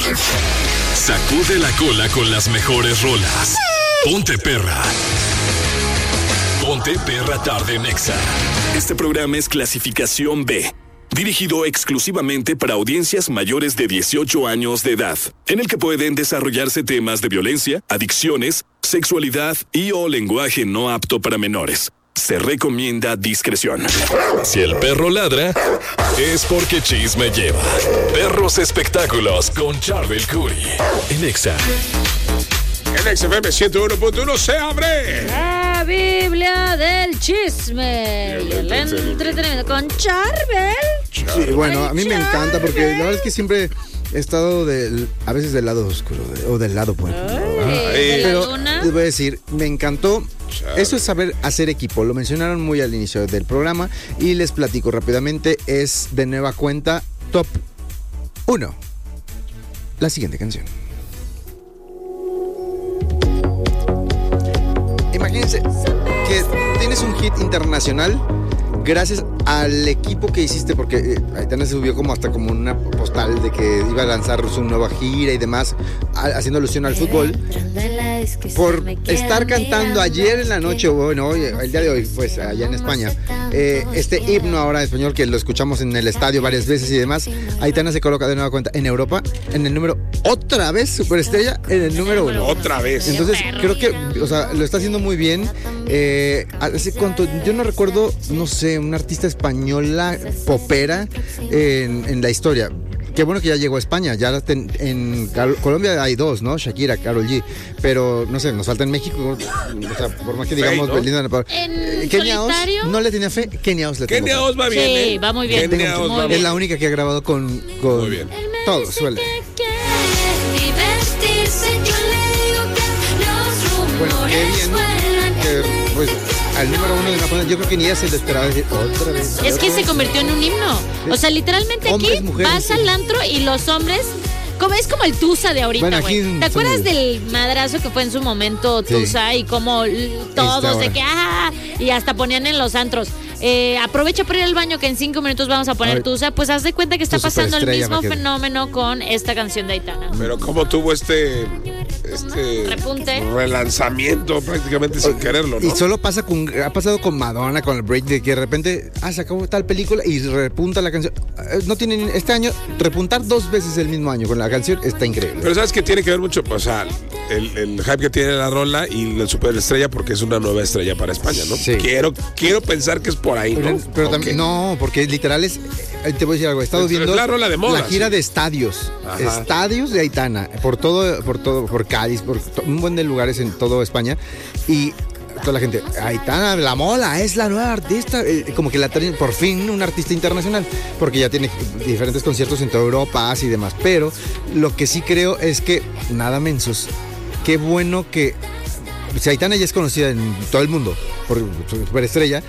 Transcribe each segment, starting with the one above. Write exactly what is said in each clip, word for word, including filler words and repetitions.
Sacude la cola con las mejores rolas. Ponte perra. Ponte perra tarde en Exa. Este programa es clasificación B, dirigido exclusivamente para audiencias mayores de dieciocho años de edad, en el que pueden desarrollarse temas de violencia, adicciones, sexualidad y o lenguaje no apto para menores. Se recomienda discreción. Si el perro ladra, es porque chisme lleva. Perros Espectáculos con Charbel Curry en Exa. En X F M ciento uno punto uno se abre la Biblia del chisme y el, el entretenimiento con Charbel. Sí, bueno, a mí me encanta porque la verdad es que siempre he estado del, a veces del lado oscuro de, o del lado bueno. Pero les voy a decir, me encantó. Charbel. Eso es saber hacer equipo. Lo mencionaron muy al inicio del programa y les platico rápidamente. Es de nueva cuenta Top uno. La siguiente canción. Imagínense que tienes un hit internacional gracias al equipo que hiciste, porque eh, Aitana se subió como hasta como una postal de que iba a lanzar su nueva gira y demás, a, haciendo alusión al fútbol, por estar cantando ayer en la noche, o bueno, hoy, el día de hoy, pues allá en España, eh, este himno ahora español que lo escuchamos en el estadio varias veces y demás. Aitana se coloca de nueva cuenta en Europa, en el número, otra vez, superestrella, en el número uno. Otra vez. Entonces, creo que, o sea, lo está haciendo muy bien. Eh, hace cuánto, yo no recuerdo, no sé, una artista española popera en, en la historia. Qué bueno que ya llegó a España. Ya ten, en Car- Colombia hay dos, ¿no? Shakira, Karol G. Pero, no sé, nos falta en México. O sea, por más que digamos... Fe, ¿no? Belinda, ¿En Kenia Oz, solitario? no le tenía fe. Kenia Oz le tengo fe. Kenia Oz va bien. Sí, ¿eh? va muy bien. Kenia Oz va Es bien. la única que ha grabado con... con Muy bien. Todo, suele. Bueno, qué bien. Que, pues, al número uno de la cuenta, yo creo que ni ella se lo esperaba decir otra vez. Es que se convirtió en un himno. O sea, literalmente aquí Hombres, mujeres, vas sí. al antro y los hombres... Como, es como el Tusa de ahorita, Bueno, güey. aquí ¿Te acuerdas somos- del madrazo que fue en su momento Sí. Tusa y como l- todos Esta de hora. que ah, y hasta ponían en los antros? Eh, aprovecha para ir al baño que en cinco minutos vamos a poner A ver, Tusa. Pues haz de cuenta que está tu pasando el superestrella, mismo Maqueda. fenómeno con esta canción de Aitana. Pero cómo tuvo este este Repunte. relanzamiento prácticamente sin quererlo, ¿no? Y solo pasa con, ha pasado con Madonna, con el break, de que de repente, ah, se acabó tal película y repunta la canción. Eh, No tienen, este año, repuntar dos veces el mismo año con la canción está increíble. Pero sabes que tiene que ver mucho, o sea, el, el hype que tiene la rola y la superestrella porque es una nueva estrella para España, ¿no? Sí. Quiero, quiero pensar que es por ahí, Pero, ¿no? pero Ok. también, no, porque literal es, eh, te voy a decir algo, he estado Es- es viendo la rola de moda, la gira sí. de estadios, Ajá. estadios de Aitana, por todo, por todo, por Cádiz, por to- un buen de lugares en toda España, y toda la gente, Aitana, la mola, es la nueva artista, eh, como que la traen por fin un artista internacional, porque ya tiene diferentes conciertos en toda Europa y demás, pero lo que sí creo es que, nada mensos, qué bueno que, si Aitana ya es conocida en todo el mundo por su superestrella,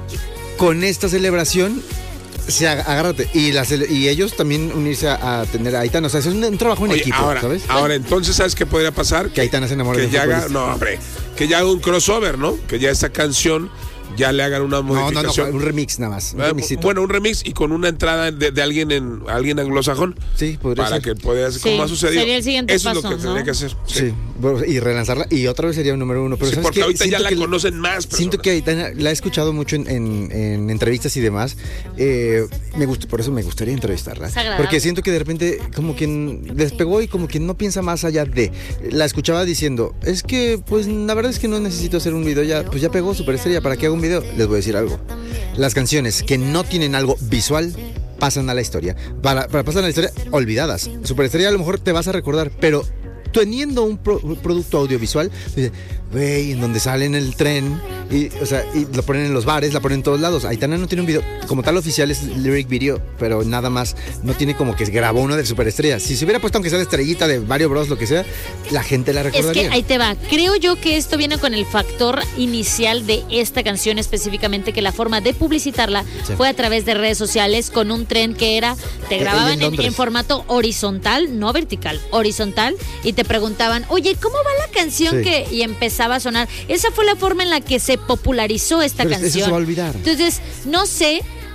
con esta celebración se ag- agárrate y, la cele- y ellos también unirse a, a tener a Aitana, o sea, es un, un trabajo en Oye, equipo, ahora, ¿sabes? ahora entonces, ¿sabes qué podría pasar? Que Aitana se enamore Que de ya un haga, futbolista. no, hombre, que ya haga un crossover, ¿no? Que ya esta canción ya le hagan una No, no, no, modificación. un remix nada más, un Eh, remixito. bueno, un remix y con una entrada de, de alguien en alguien anglosajón. Sí, podría Para ser. que pueda ser Sí, como ha sucedido. sería el siguiente Eso paso, es lo que ¿no? tendría que hacer. Sí, Sí, bueno, y relanzarla y otra vez sería un número uno. Pero Sí, ¿sabes porque qué? ahorita ya Siento la que- conocen más personas. Siento que Aitana la he escuchado mucho en, en- en entrevistas y demás. Eh, me gusta, por eso me gustaría entrevistarla. Es agradable. Porque siento que de repente como que despegó y como que no piensa más allá de. La escuchaba diciendo, es que pues la verdad es que no necesito hacer un video ya, pues ya pegó superestrella, ¿para qué hago un video? Les voy a decir algo. Las canciones que no tienen algo visual pasan a la historia. Para, para pasar a la historia, olvidadas. Superestrella a lo mejor te vas a recordar, pero teniendo un, pro- un producto audiovisual, dice, güey, en donde sale en el tren, y, o sea, y lo ponen en los bares, la ponen en todos lados. Aitana no tiene un video, como tal oficial es lyric video, pero nada más, no tiene como que grabó uno de Superestrella. Si se hubiera puesto aunque sea la estrellita de Mario Bros, lo que sea, la gente la Es recordaría. que ahí te va. Creo yo que esto viene con el factor inicial de esta canción específicamente, que la forma de publicitarla Sí. fue a través de redes sociales con un tren que era, te Eh, grababan en en, Londres. en formato horizontal, no vertical, horizontal, y te preguntaban, oye, ¿cómo va la canción? Sí. que Y empezaba a sonar. Esa fue la forma en la que se popularizó esta Pero eso canción. se va a olvidar. Entonces, no sé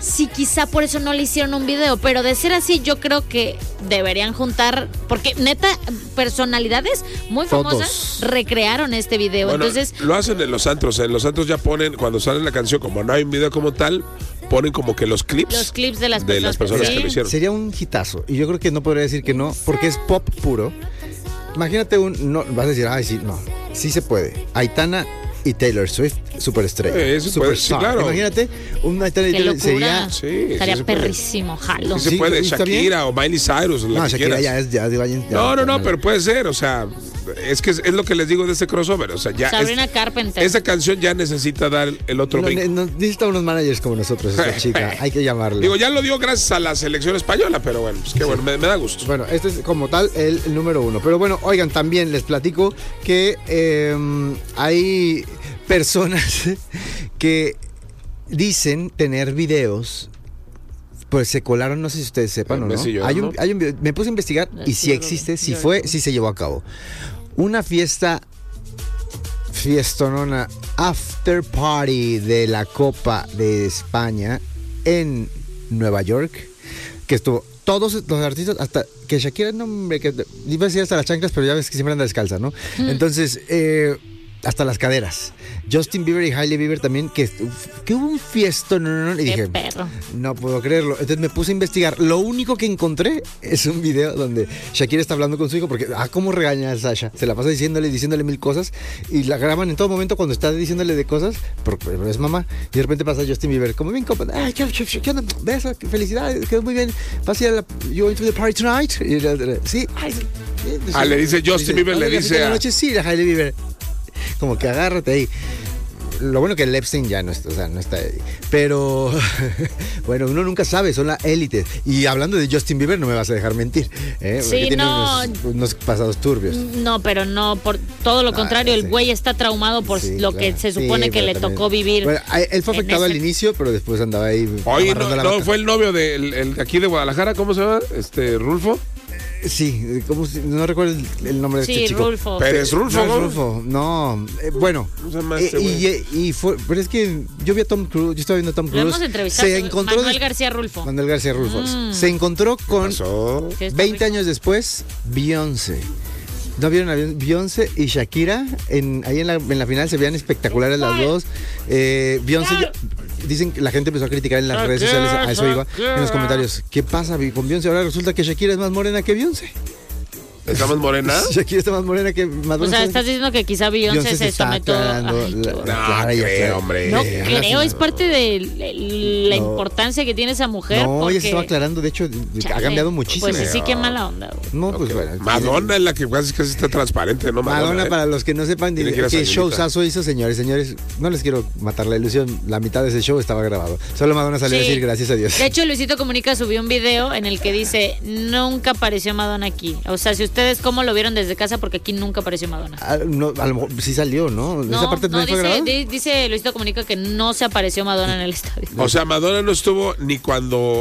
si quizá por eso no le hicieron un video, pero de ser así yo creo que deberían juntar, porque neta, personalidades muy famosas Todos. recrearon este video. Bueno, Entonces, lo hacen en los antros. En los antros ya ponen, cuando sale la canción, como no hay un video como tal, ponen como que los clips, los clips de las de personas, las personas sí. que lo hicieron. Sería un hitazo. Y yo creo que no podría decir que no, porque es pop puro. Imagínate un. No, vas a decir, ay, sí, no. Sí se puede. Aitana y Taylor Swift, superestrella. Eh, eso puede- sí, Superstar. claro. Imagínate, un Aitana y Qué Taylor locura. sería. Sí, sí Estaría se puede. perrísimo, jalo. Sí se Sí, puede, ¿está bien? Shakira o Miley Cyrus, la No, que Shakira quieras. ya es. Ya, ya- ya- No, no, no, ya- pero puede ser, o sea, es que es, es lo que les digo de este crossover, o sea, ya Sabrina es- Carpenter. esa canción ya necesita dar el, el otro No, brinco. ne- no, necesita unos managers como nosotros, esta chica. Hay que llamarla. Digo, ya lo dio gracias a la selección española, pero bueno, pues qué bueno, me, me da gusto. Bueno, este es como tal el, el número uno. Pero bueno, oigan, también les platico que eh, hay personas que dicen tener videos. Pues se colaron, no sé si ustedes sepan El o no. Messi Hay un, llorando. hay un video, me puse a investigar y si existe, si fue, si se llevó a cabo. Una fiesta fiestonona after party de la Copa de España en Nueva York, que estuvo todos los artistas, hasta que Shakira, no, hombre, que iba a decir hasta las chanclas, pero ya ves que siempre anda descalza, ¿no? Entonces, eh, hasta las caderas. Justin Bieber y Hailey Bieber también, que, que hubo un fiestón, no, no, no, y Qué dije, perro. no puedo creerlo. Entonces me puse a investigar. Lo único que encontré es un video donde Shakira está hablando con su hijo, porque, ah, cómo regaña a Sasha. Se la pasa diciéndole, diciéndole mil cosas, y la graban en todo momento cuando está diciéndole de cosas, porque pero es mamá. Y de repente pasa Justin Bieber, como bien, compa, ay, qué, qué, qué onda, beso, qué felicidades, quedó muy bien. Vas a ir a la, you going to the party tonight? Y la- la- sí, ay, sí. Ah, le dice Justin Bieber, le "Oiga, dice ¿qué tal a- la noche?" Sí, la Hailey Bieber. Como que agárrate ahí. Lo bueno que el Epstein ya no está, o sea, no está ahí. Pero, bueno, uno nunca sabe, son la élite. Y hablando de Justin Bieber, no me vas a dejar mentir. ¿eh? Porque Sí, tiene no. unos, unos pasados turbios. No, pero no, por todo lo Ah, contrario, ya el sé. güey está traumado por Sí, lo claro. que se Sí, supone que pero le también- tocó vivir. Bueno, a- él fue en afectado ese- al inicio, pero después andaba ahí. Oye, amarrando no, la no, vaca. fue el novio del el de aquí de Guadalajara, ¿cómo se llama? Este, Rulfo. Sí, ¿cómo se- no recuerdo el, el nombre de Sí, este chico. Rulfo. Pérez Rulfo, No, es ¿no? Rulfo, no. eh, bueno, ¿Cómo se llama eh, este güey? y, y fue, pero es que yo vi a Tom Cruise, yo estaba viendo a Tom Lo Cruise. hemos entrevistado. Se encontró Manuel des- García Rulfo. Manuel García Rulfo. Mm. Se encontró con Pasó. Sí, está veinte rico. años después, Beyoncé. ¿No vieron a Beyoncé? Beyoncé y Shakira? En, ahí en la, en la final se veían espectaculares las dos. Eh, Beyoncé, ya- dicen que la gente empezó a criticar en las redes sociales, a eso iba, en los comentarios. ¿Qué pasa con Beyoncé? Ahora resulta que Shakira es más morena que Beyoncé. ¿Está más morena? Shakira está más morena que Madonna. O sea, estás diciendo que quizá Beyoncé, Beyoncé se se está sometió. aclarando. Ay, la- qué horror. No, Clara, ya creo, está. hombre. No Eh, creo, sí. es parte de la No. importancia que tiene esa mujer. No, porque, ella se estaba aclarando, de hecho, chale, ha cambiado muchísimo. Pues sí, qué mala onda, güey. No, pues Ok. bueno. Madonna es la que casi casi está transparente, ¿no? Madonna, Madonna, ¿eh? para los que no sepan, Tiene que ir a qué Sayulita. showzazo hizo, señores, señores. No les quiero matar la ilusión. La mitad de ese show estaba grabado. Solo Madonna salió a Sí. decir gracias a Dios. De hecho, Luisito Comunica subió un video en el que dice, nunca apareció Madonna aquí. O sea, si ustedes cómo lo vieron desde casa, porque aquí nunca apareció Madonna. A, no, a lo mejor sí salió, ¿no? No, Esa parte no, no fue dice, grabada. di- dice Luisito Comunica que no se apareció Madonna en el estadio. O sea, Madonna no estuvo ni cuando